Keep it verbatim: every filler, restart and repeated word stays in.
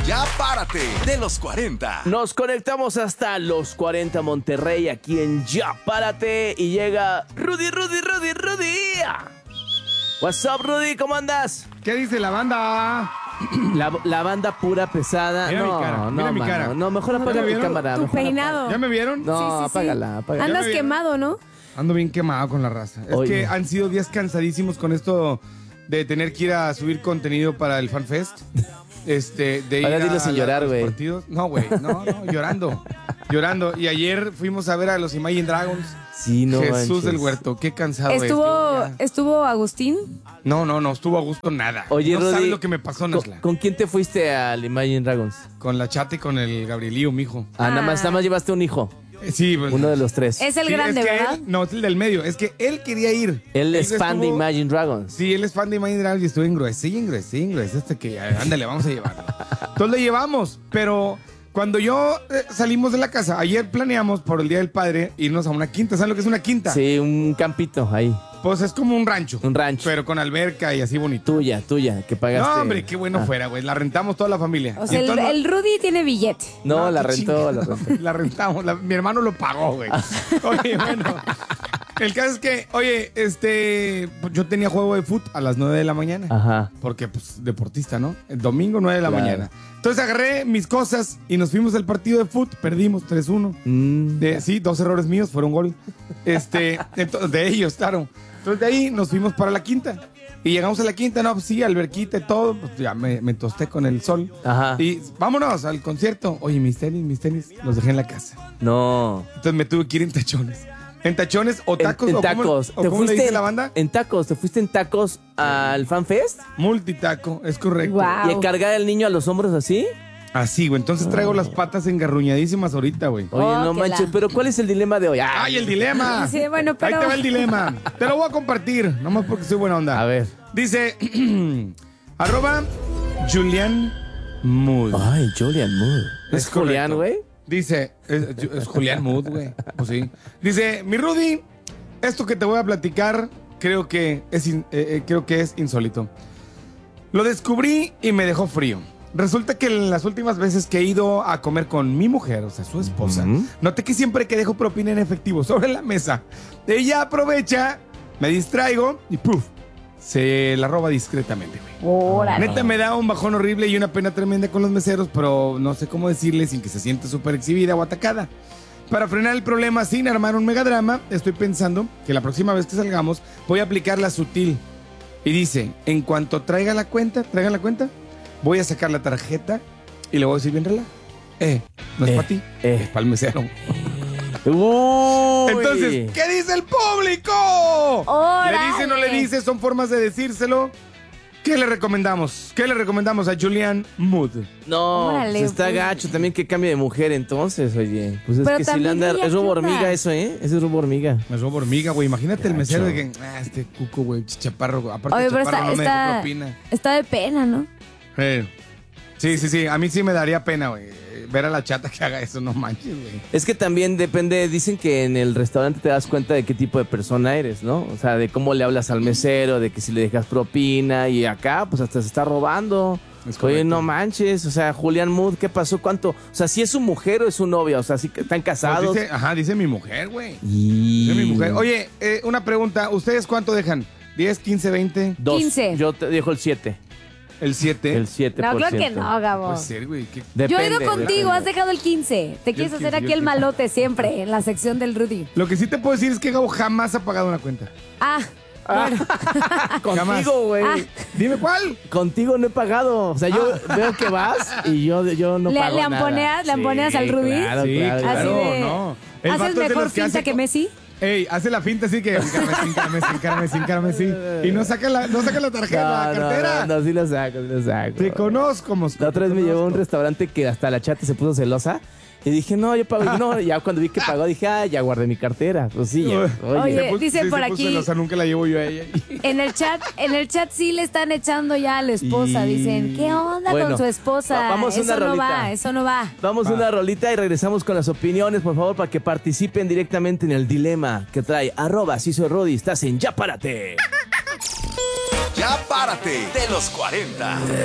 Ya Párate de los cuarenta. Nos conectamos hasta los cuarenta Monterrey, aquí en Ya Párate. Y llega Rudy, Rudy, Rudy, Rudy. What's up, Rudy? ¿Cómo andas? ¿Qué dice la banda? La, la banda pura pesada. Mira no, mi cara, no, mira mi mano, cara. No, mejor ¿Ya apaga me tu vieron? cámara. Tu mejor peinado. ¿Ya me vieron? apaga- No, Sí, sí, sí. apágala, apágala. Andas ¿Ya me vieron? quemado, ¿no? Ando bien quemado con la raza. Es Oye. que han sido días cansadísimos con esto de tener que ir a subir contenido para el FanFest. Este, de ir Ahora dilo a sin la- llorar, a los güey. partidos. No, güey, no, no, llorando. Llorando. Y ayer fuimos a ver a los Imagine Dragons. Sí, no Jesús manches. del Huerto, qué cansado Estuvo, estoy, ya. estuvo Agustín. No, no, no, estuvo a gusto nada. Oye, no Rudy, sabes lo que me pasó, ¿con, Nasla. ¿con quién te fuiste al Imagine Dragons? Con la chata y con el Gabrielío, mijo. Ah, nada Ah. más, nada más llevaste un hijo. Eh, Sí, pues, Uno de los tres. Es el sí, grande, es que ¿verdad? él- no, es el del medio. Es que él quería ir. Él es Él fan de estuvo- Imagine Dragons. Sí, él es fan de Imagine Dragons y estuve engruesé, engruesé, engruesé hasta que, ándale, vamos a llevarlo. Entonces lo llevamos, pero cuando yo eh, salimos de la casa, ayer planeamos por el Día del Padre irnos a una quinta. ¿Saben lo que es una quinta? Sí, un campito ahí. Pues es como un rancho. Un rancho. Pero con alberca y así bonito. Tuya, tuya, que pagaste. No, hombre, qué bueno Ah. fuera, güey. La rentamos toda la familia. O Y sea, el, entonces- el Rudy tiene billete. No, la qué rentó, la chingado. rentó. La rentamos. la- mi hermano lo pagó, güey. Oye, bueno. El caso es que, oye, este, pues, yo tenía juego de fútbol a las nueve de la mañana. Ajá. Porque, pues, deportista, ¿no? El domingo, nueve de la Claro. mañana. Entonces agarré mis cosas y nos fuimos al partido de fútbol. Perdimos tres uno. Mm. De, sí, dos errores míos, fueron gol. Este, ento- de ellos, claro. Entonces de ahí nos fuimos para la quinta. Y llegamos a la quinta, no, pues sí, alberquita y todo. Pues ya me, me tosté con el sol. Ajá. Y vámonos al concierto. Oye, mis tenis, mis tenis, los dejé en la casa. No. Entonces me tuve que ir en tachones. ¿En tachones o En- tacos? En, o cómo- tacos. ¿O ¿Te cómo le fuiste dice la banda? En tacos. ¿Te fuiste en tacos al FanFest? Multitaco, es correcto. Guau. ¿Y a cargar al niño a los hombros así? Así, güey. Entonces traigo las patas engarruñadísimas ahorita, güey. Oye, Oh, no que manches, la- pero ¿cuál es el dilema de hoy? Ah, ¡Ay, el dilema! Sí, bueno, pero- Ahí te va el dilema. Te lo voy a compartir, nomás porque soy buena onda. A ver. Dice, arroba Julian Mood. Ay, Julian Mood. ¿Es, Es Julián, correcto. güey? Dice, es, es Julián Mood, güey. Pues sí. Dice, mi Rudy, esto que te voy a platicar creo que es, in- eh, eh, creo que es insólito. Lo descubrí y me dejó frío. Resulta que en las últimas veces que he ido a comer con mi mujer, o sea, su esposa, Ujú. noté que siempre que dejo propina en efectivo sobre la mesa, ella aprovecha, me distraigo y ¡puf! Se la roba discretamente, güey. Órale. Neta me da un bajón horrible y una pena tremenda con los meseros, pero no sé cómo decirle sin que se siente súper exhibida o atacada. Para frenar el problema sin armar un megadrama, estoy pensando que la próxima vez que salgamos voy a aplicar la sutil. Y dice, en cuanto traiga la cuenta, traigan la cuenta, voy a sacar la tarjeta y le voy a decir bien relax. Eh, no es Eh, para ti, eh. es para el mesero. Uy. Entonces, ¿qué dice el público? Órale. ¿Le dice o no le dice? Son formas de decírselo. ¿Qué le recomendamos? ¿Qué le recomendamos a Julian Mood? No, Órale, pues está pues. gacho también que cambie de mujer entonces, oye. Pues es Pero que si le también anda... ella, Es robo ¿qué onda? hormiga eso, ¿eh? Ese es robo hormiga. Me robo hormiga, güey. Imagínate el Gacho. mesero de que, ah, este cuco, güey, chaparro, güey. Aparte Oye, pero chaparro está, no me dejó está, propina. está de pena, ¿no? Eh, Sí, sí, sí. A mí sí me daría pena, güey. Ver a la chata que haga eso, no manches, güey. Es que también depende, dicen que en el restaurante te das cuenta de qué tipo de persona eres, ¿no? O sea, de cómo le hablas al mesero, de que si le dejas propina y acá, pues hasta se está robando. Es Oye, correcto. no manches, o sea, Julián Mood, ¿qué pasó? ¿Cuánto? O sea, si es su mujer o es su novia, o sea, si están Pues casados. dice, ajá, dice mi mujer, güey. Y... Dice mi mujer. Oye, eh, una pregunta. ¿Ustedes cuánto dejan? ¿diez, quince, veinte? Dos. quince. Yo te dejo el siete. ¿El siete? El siete No, por ciento. creo que no, Gabo. Puede ser, güey. ¿qué? Yo he ido Depende, contigo, depende. has dejado el quince. Te quieres el hacer quince, aquí yo el el malote siempre en la sección del Rudy. Lo que sí te puedo decir es que Gabo jamás ha pagado una cuenta. Ah, bueno. Contigo, güey. Ah. Dime cuál. Contigo no he pagado. O sea, yo veo que vas y yo, yo no Le- pago le nada. amponeas- le amponeas al Rudy. Claro, Sí, claro, claro. Así de- no. El vato ¿Haces es de mejor los que finta hace que co- Messi? Ey, hace la finta así que encárame, encárame, encárame, encárame, sí. Y no saca la, no saca la tarjeta, la No, no, cartera. no, no, sí lo saco, sí lo saco. Te conozco, mosco. La otra vez te me llevó a un conozco. restaurante que hasta la chata se puso celosa. Y dije, no, yo pago. Y no, ya cuando vi que pagó, dije, ah, ya guardé mi cartera. Pues sí, ya. Oye, Oye, Se puso- dicen sí, por se puso aquí- celosa, nunca la llevo yo a ella. En el chat, en el chat sí le están echando ya a la esposa. Y- Dicen, ¿qué onda Bueno, con su esposa? va- vamos a eso una no rolita. va, eso no va. vamos a una rolita y regresamos con las opiniones, por favor, para que participen directamente en el dilema que trae arroba si soy Rodi. Estás en Ya Párate. Ya Párate de los cuarenta.